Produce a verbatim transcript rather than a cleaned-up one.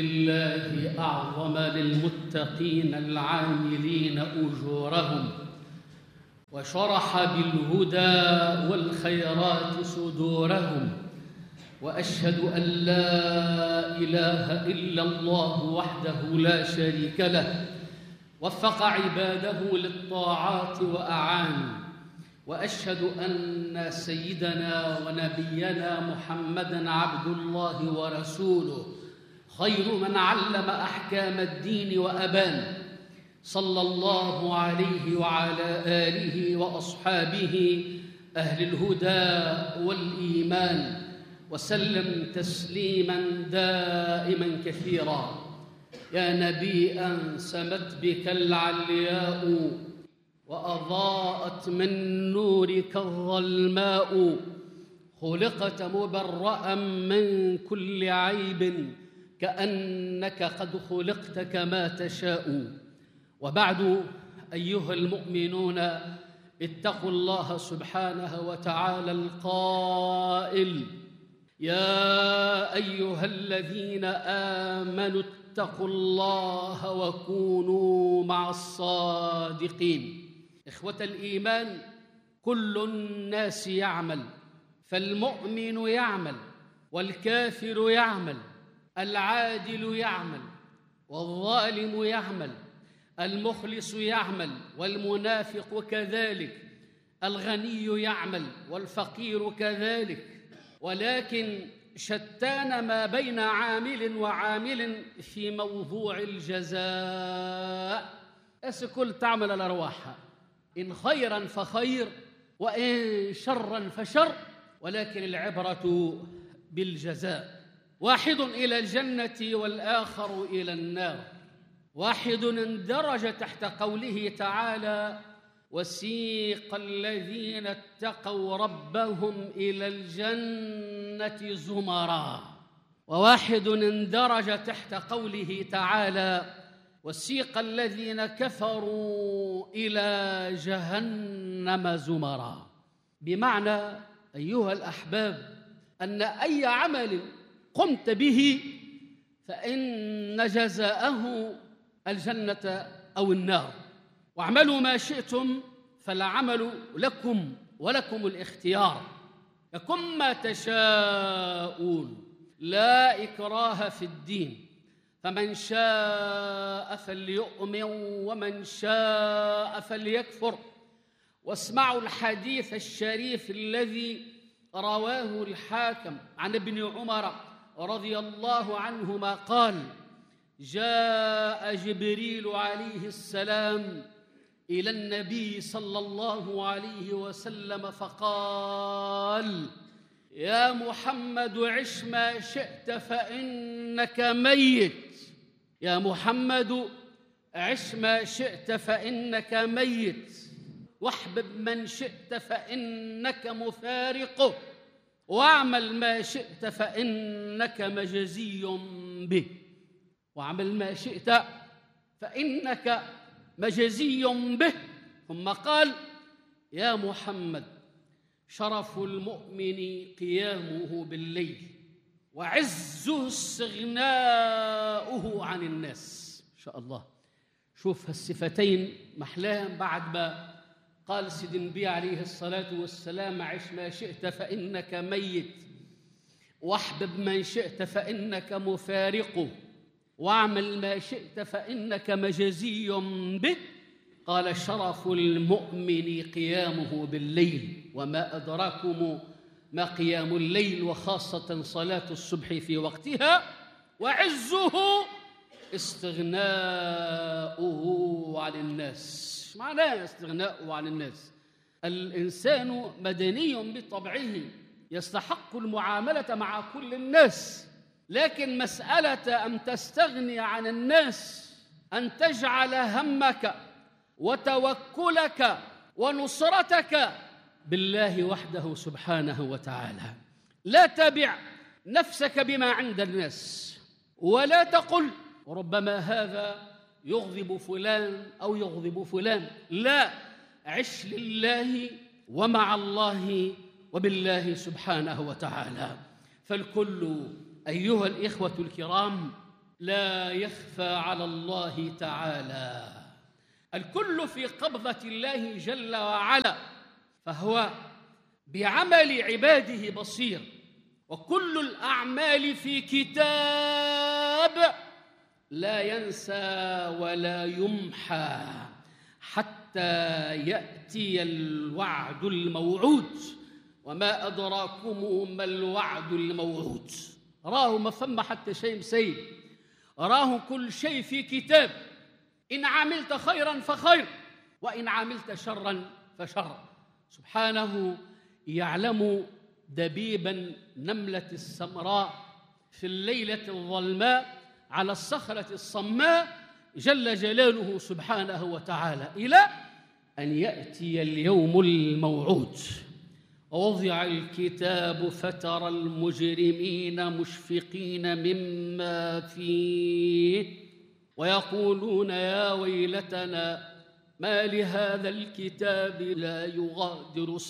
الله أعظم للمتقين العاملين أجورهم، وشرح بالهدى والخيرات صدورهم، وأشهد أن لا إله إلا الله وحده لا شريك له، وفق عباده للطاعات وأعان. وأشهد أن سيدنا ونبينا محمدًا عبد الله ورسوله، خير من علم أحكام الدين وأبان، صلى الله عليه وعلى آله وأصحابه أهل الهدى والإيمان، وسلم تسليماً دائماً كثيراً. يا نبياً سمت بك العلياء، وأضاءت من نورك الظلماء، خلقت مبرأً من كل عيب، كأنك قد خلقت كما تشاء. وبعد، أيها المؤمنون، اتقوا الله سبحانه وتعالى القائل: يا أيها الذين آمنوا اتقوا الله وكونوا مع الصادقين. إخوة الإيمان، كل الناس يعمل، فالمؤمن يعمل والكافر يعمل، العادل يعمل والظالم يعمل، المخلص يعمل والمنافق كذلك، الغني يعمل والفقير كذلك، ولكن شتان ما بين عامل وعامل في موضوع الجزاء. الكل تعمل الأرواح، إن خيراً فخير وإن شراً فشر، ولكن العبرة بالجزاء. واحد إلى الجنة والآخر إلى النار. واحد اندرج تحت قوله تعالى: وسيق الذين اتقوا ربهم إلى الجنة زمرا. وواحد اندرج تحت قوله تعالى: وسيق الذين كفروا إلى جهنم زمرا. بمعنى أيها الأحباب أن أي عمل قمت به فإن جزاءه الجنة أو النار، واعملوا ما شئتم فالعمل لكم ولكم الاختيار، لكم ما تشاءون، لا إكراه في الدين، فمن شاء فليؤمن ومن شاء فليكفر. واسمعوا الحديث الشريف الذي رواه الحاكم عن ابن عمر رضي الله عنهما قال: جاء جبريل عليه السلام إلى النبي صلى الله عليه وسلم فقال: يا محمد عش ما شئت فإنك ميت. يا محمد عش ما شئت فإنك ميت، واحبب من شئت فإنك مفارقه، واعمل ما شئت فإنك مجزي به. واعمل ما شئت فإنك مجزي به. ثم قال: يا محمد شرف المؤمن قيامه بالليل، وعزه استغناؤه عن الناس. إن شاء الله شوف هالصفتين محلاهم بعد ما قال سيد النبي عليه الصلاة والسلام: عش ما شئت فإنك ميت، واحبب من شئت فإنك مفارقه، واعمل ما شئت فإنك مجزي به. قال: شرف المؤمن قيامه بالليل، وما أدراكم ما قيام الليل، وخاصة صلاة الصبح في وقتها. وعزه استغناؤه عن الناس. معناه استغناؤه عن الناس؟ الإنسان مدني بطبعه، يستحق المعاملة مع كل الناس، لكن مسألة أن تستغني عن الناس، أن تجعل همك وتوكلك ونصرتك بالله وحده سبحانه وتعالى. لا تبع نفسك بما عند الناس، ولا تقل ربما هذا يغضب فلان أو يغضب فلان. لا، عش لله ومع الله وبالله سبحانه وتعالى. فالكل أيها الإخوة الكرام لا يخفى على الله تعالى. الكل في قبضة الله جل وعلا، فهو بعمل عباده بصير، وكل الأعمال في كتاب لا ينسى ولا يمحى حتى يأتي الوعد الموعود. وما أدراكم ما الوعد الموعود؟ راه ما فما حتى شيء مسيب، راه كل شيء في كتاب. إن عملت خيرا فخير، وإن عملت شرا فشر. سبحانه يعلم دبيب نملة السمراء في الليلة الظلماء على الصخرة الصماء جل جلاله سبحانه وتعالى، إلى أن يأتي اليوم الموعود. ووضع الكتاب فترى المجرمين مشفقين مما فيه ويقولون يا ويلتنا ما لهذا الكتاب لا يغادر